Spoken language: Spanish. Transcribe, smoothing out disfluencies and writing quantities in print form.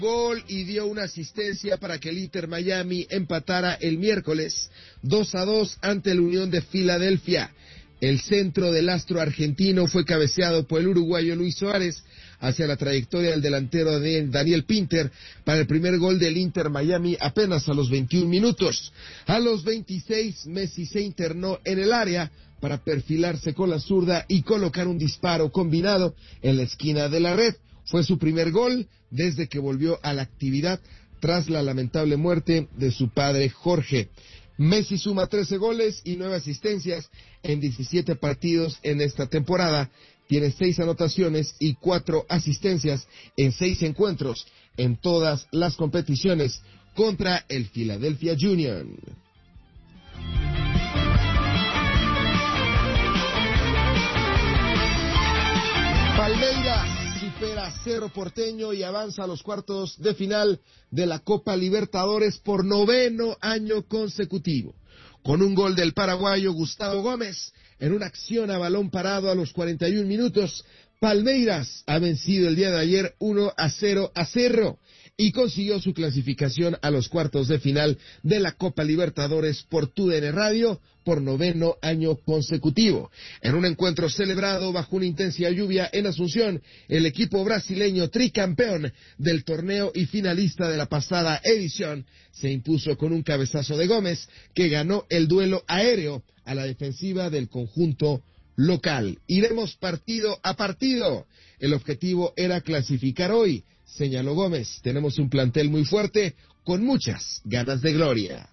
gol y dio una asistencia para que el Inter Miami empatara el miércoles 2-2 ante la Unión de Filadelfia. El centro del astro argentino fue cabeceado por el uruguayo Luis Suárez hacia la trayectoria del delantero de Daniel Pinter para el primer gol del Inter Miami apenas a los 21 minutos. A los 26, Messi se internó en el área para perfilarse con la zurda y colocar un disparo combinado en la esquina de la red. Fue su primer gol desde que volvió a la actividad tras la lamentable muerte de su padre Jorge. Messi suma 13 goles y 9 asistencias en 17 partidos en esta temporada. Tiene 6 anotaciones y 4 asistencias en 6 encuentros en todas las competiciones contra el Philadelphia Union. Palmeiras supera a Cerro Porteño y avanza a los cuartos de final de la Copa Libertadores por 9º año consecutivo. Con un gol del paraguayo Gustavo Gómez en una acción a balón parado a los 41 minutos, Palmeiras ha vencido el día de ayer 1-0 a Cerro y consiguió su clasificación a los cuartos de final de la Copa Libertadores por TUDN Radio por 9º año consecutivo. En un encuentro celebrado bajo una intensa lluvia en Asunción, el equipo brasileño tricampeón del torneo y finalista de la pasada edición se impuso con un cabezazo de Gómez que ganó el duelo aéreo a la defensiva del conjunto local. Iremos partido a partido. El objetivo era clasificar hoy, señaló Gómez. Tenemos un plantel muy fuerte con muchas ganas de gloria.